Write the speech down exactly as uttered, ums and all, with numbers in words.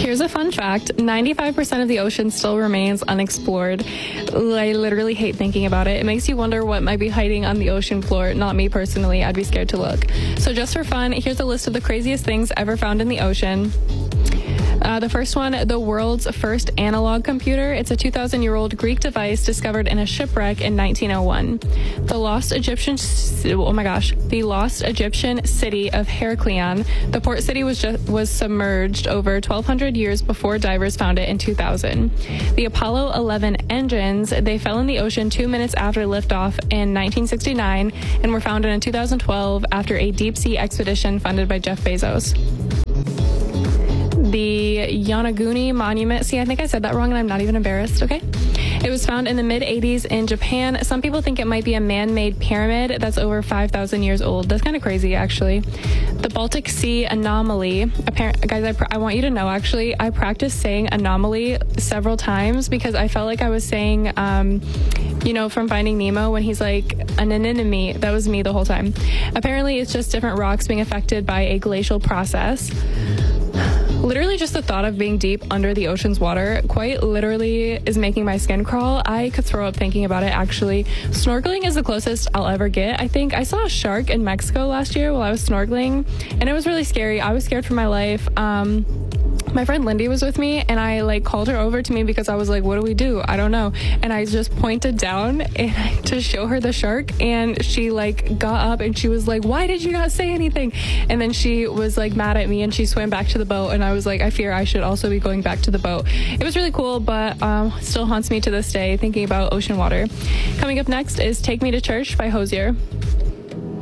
Here's a fun fact. ninety-five percent of the ocean still remains unexplored. I literally hate thinking about it. It makes you wonder what might be hiding on the ocean floor. Not me personally. I'd be scared to look. So just for fun, here's a list of the craziest things ever found in the ocean. Uh, the first one, the world's first analog computer. It's a two thousand year old Greek device discovered in a shipwreck in nineteen oh one. The lost Egyptian, oh my gosh, the lost Egyptian city of Heraklion. The port city was just, was submerged over twelve hundred years before divers found it in two thousand. The Apollo eleven engines, they fell in the ocean two minutes after liftoff in nineteen sixty-nine and were found in two thousand twelve after a deep sea expedition funded by Jeff Bezos. The Yonaguni Monument. See, I think I said that wrong and I'm not even embarrassed, okay? It was found in the mid eighties in Japan. Some people think it might be a man-made pyramid that's over five thousand years old. That's kind of crazy, actually. The Baltic Sea Anomaly. Appar- guys, I, pr- I want you to know, actually, I practiced saying anomaly several times because I felt like I was saying, um, you know, from Finding Nemo when he's like, an anemone. That was me the whole time. Apparently, it's just different rocks being affected by a glacial process. Literally just the thought of being deep under the ocean's water quite literally is making my skin crawl. I could throw up thinking about it, actually. Snorkeling is the closest I'll ever get. I think I saw a shark in Mexico last year while I was snorkeling, and it was really scary. I was scared for my life. Um... My friend Lindy was with me, and I like called her over to me because I was like, what do we do? I don't know. And I just pointed down and I, to show her the shark, and she like got up and she was like, why did you not say anything? And then she was like mad at me and she swam back to the boat, and I was like, I fear I should also be going back to the boat. It was really cool, but um, still haunts me to this day thinking about ocean water. Coming up next is Take Me to Church by Hozier.